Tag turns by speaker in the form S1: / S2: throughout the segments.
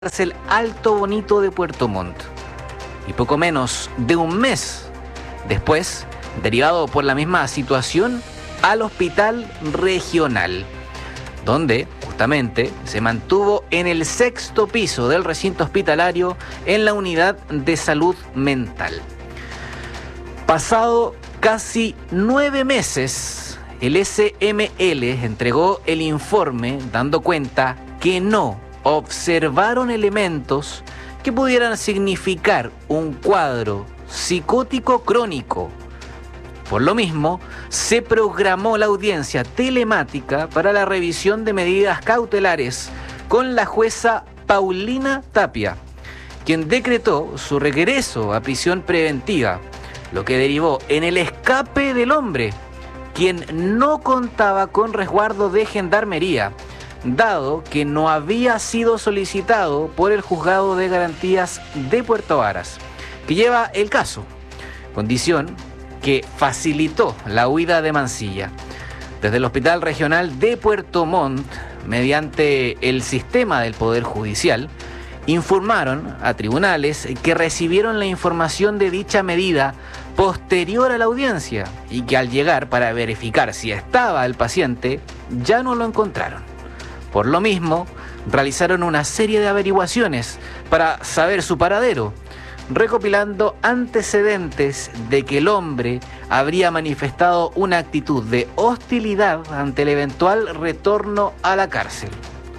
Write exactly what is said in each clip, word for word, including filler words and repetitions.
S1: cárcel Alto Bonito de Puerto Montt. Y poco menos de un mes después, derivado por la misma situación, al hospital regional, donde justamente se mantuvo en el sexto piso del recinto hospitalario en la unidad de salud mental. Pasado casi nueve meses, el S M L entregó el informe dando cuenta que no observaron elementos que pudieran significar un cuadro psicótico crónico. Por lo mismo, se programó la audiencia telemática para la revisión de medidas cautelares con la jueza Paulina Tapia, quien decretó su regreso a prisión preventiva, lo que derivó en el escape del hombre, quien no contaba con resguardo de gendarmería, dado que no había sido solicitado por el Juzgado de Garantías de Puerto Varas, que lleva el caso, condición que facilitó la huida de Mancilla. Desde el Hospital Regional de Puerto Montt, mediante el sistema del Poder Judicial, informaron a tribunales que recibieron la información de dicha medida posterior a la audiencia y que al llegar para verificar si estaba el paciente, ya no lo encontraron. Por lo mismo, realizaron una serie de averiguaciones para saber su paradero, recopilando antecedentes de que el hombre habría manifestado una actitud de hostilidad ante el eventual retorno a la cárcel.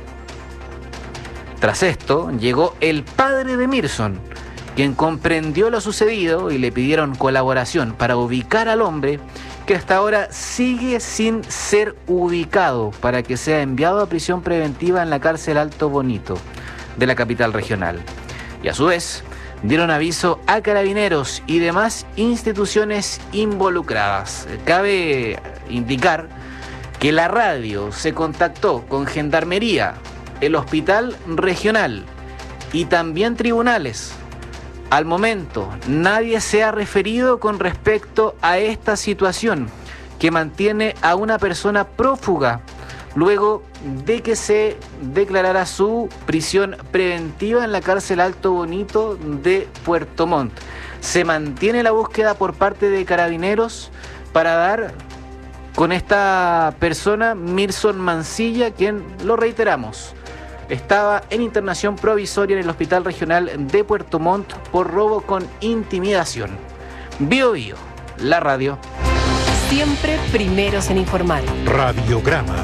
S1: Tras esto, llegó el padre de Mirson, quien comprendió lo sucedido y le pidieron colaboración para ubicar al hombre, que hasta ahora sigue sin ser ubicado para que sea enviado a prisión preventiva en la cárcel Alto Bonito de la capital regional. Y a su vez, dieron aviso a carabineros y demás instituciones involucradas. Cabe indicar que la radio se contactó con Gendarmería, el Hospital Regional y también tribunales. Al momento, nadie se ha referido con respecto a esta situación que mantiene a una persona prófuga luego de que se declarara su prisión preventiva en la cárcel Alto Bonito de Puerto Montt. Se mantiene la búsqueda por parte de carabineros para dar con esta persona, Mirson Mancilla, quien, lo reiteramos, estaba en internación provisoria en el Hospital Regional de Puerto Montt por robo con intimidación. Bio Bio, la radio.
S2: Siempre primeros en informar.
S3: Radiograma.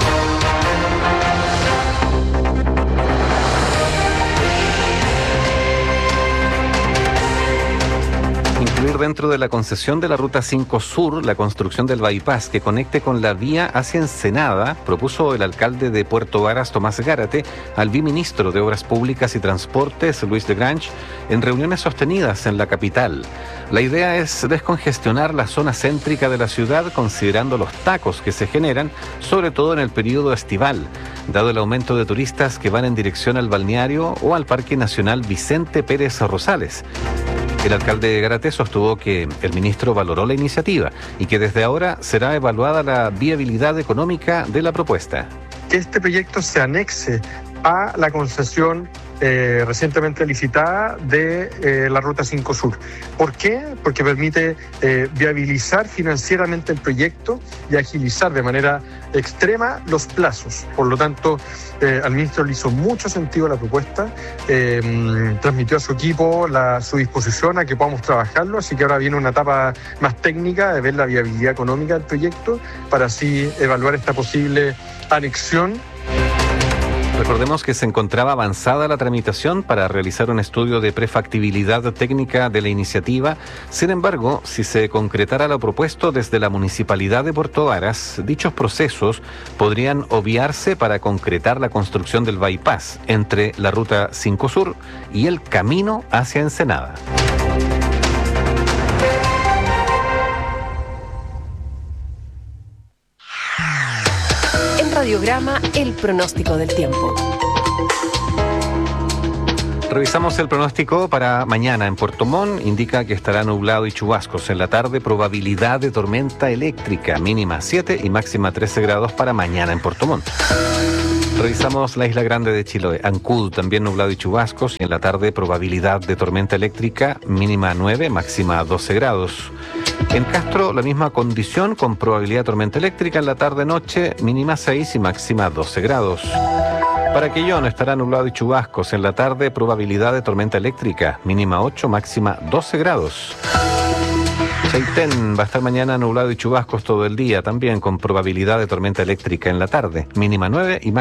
S4: Incluir dentro de la concesión de la Ruta cinco Sur la construcción del bypass que conecte con la vía hacia Ensenada, propuso el alcalde de Puerto Varas, Tomás Gárate, al viceministro de Obras Públicas y Transportes, Luis de Grange, en reuniones sostenidas en la capital. La idea es descongestionar la zona céntrica de la ciudad considerando los tacos que se generan, sobre todo en el periodo estival, dado el aumento de turistas que van en dirección al balneario o al Parque Nacional Vicente Pérez Rosales. El alcalde Gárate sostuvo que el ministro valoró la iniciativa y que desde ahora será evaluada la viabilidad económica de la propuesta.
S5: Que este proyecto se anexe a la concesión eh, recientemente licitada de eh, la Ruta cinco Sur. ¿Por qué? Porque permite eh, viabilizar financieramente el proyecto y agilizar de manera extrema los plazos. Por lo tanto, eh, al ministro le hizo mucho sentido la propuesta, eh, transmitió a su equipo la, su disposición a que podamos trabajarlo, así que ahora viene una etapa más técnica de ver la viabilidad económica del proyecto para así evaluar esta posible anexión.
S4: Recordemos que se encontraba avanzada la tramitación para realizar un estudio de prefactibilidad técnica de la iniciativa. Sin embargo, si se concretara lo propuesto desde la Municipalidad de Puerto Varas, dichos procesos podrían obviarse para concretar la construcción del bypass entre la Ruta cinco Sur y el camino hacia Ensenada.
S2: Radiograma, el pronóstico del tiempo.
S4: Revisamos el pronóstico para mañana en Puerto Montt. Indica que estará nublado y chubascos. En la tarde, probabilidad de tormenta eléctrica, mínima siete y máxima trece grados para mañana en Puerto Montt. Revisamos la isla grande de Chiloé. Ancud, también nublado y chubascos. Y en la tarde, probabilidad de tormenta eléctrica, mínima nueve, máxima doce grados. En Castro, la misma condición, con probabilidad de tormenta eléctrica. En la tarde-noche, mínima seis y máxima doce grados. Para Quillón estará nublado y chubascos. En la tarde, probabilidad de tormenta eléctrica, mínima ocho, máxima doce grados. Chaitén va a estar mañana nublado y chubascos todo el día, también con probabilidad de tormenta eléctrica en la tarde, mínima nueve y máxima